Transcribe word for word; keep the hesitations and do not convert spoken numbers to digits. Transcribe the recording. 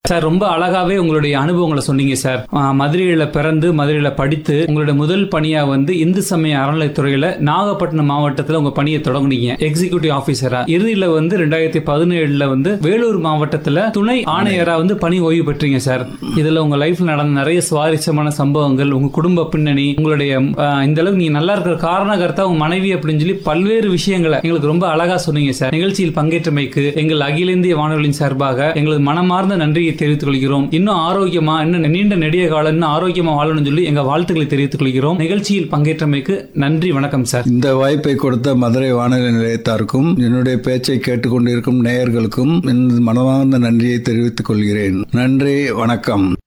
Sir ரொம்ப அழகாவே உங்களுடைய அனுபவங்களை சொன்னீங்க சார். மதுரையில பிறந்து மதுரையில படித்து உங்களுடைய முதல் பணியா வந்து இந்து சமய அறநிலைத்துறையில நாகப்பட்டினம் மாவட்டத்தில் உங்க பணியை தொடங்குனீங்க எக்ஸிகியூட்டிவ் ஆபீசரா. இறுதியில வந்து ரெண்டாயிரத்தி பதினேழுல வந்து வேலூர் மாவட்டத்தில் துணை ஆணையரா வந்து பணி ஓய்வு பெற்றீங்க சார். இதுல உங்க லைஃப்ல நடந்த நிறைய சுவாரஸ்யமான சம்பவங்கள், உங்க குடும்ப பின்னணி, உங்களுடைய இந்த அளவுக்கு நீங்க நல்லா இருக்கிற காரணகர்த்தா உங்க மனைவி அப்படின்னு சொல்லி பல்வேறு விஷயங்களை எங்களுக்கு ரொம்ப அழகா சொன்னீங்க சார். நிகழ்ச்சியில் பங்கேற்றமைக்கு எங்கள் அகில இந்திய வானொலியின் சார்பாக எங்களது மனமார்ந்த நன்றியை தெரிவித்துக் கொள்கிறோம். இன்னும் ஆரோக்கியமா, இன்னும் நீண்ட நெடிய காலம் இன்னும் ஆரோக்கியமா வாழணும்னு சொல்லி எங்க வாழ்த்துக்களை தெரிவித்துக் கொள்கிறோம். நிகழ்ச்சியில் பங்கேற்றமைக்கு நன்றி, வணக்கம் சார். இந்த வாய்ப்பை கொடுத்த மதுரை வானொலி நிலையத்தாருக்கும் என்னுடைய பேச்சை கேட்டுக்கொண்டிருக்கும் நேயர்களுக்கும் மனமார்ந்த நன்றியை தெரிவித்துக் கொள்கிறேன். நன்றி, வணக்கம்.